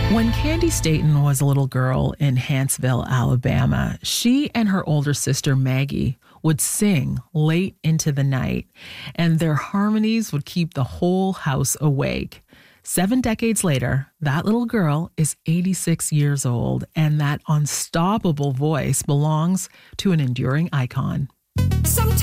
When Candy Staten was a little girl in Huntsville, Alabama, she and her older sister Maggie would sing late into the night, and their harmonies would keep the whole house awake. 7 decades later, that little girl is 86 years old, and that unstoppable voice belongs to an enduring icon. Sometimes